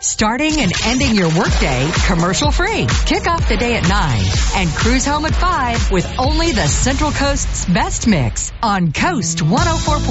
Starting and ending your workday commercial-free. Kick off the day at 9 and cruise home at 5 with only the Central Coast's best mix on Coast 104.9.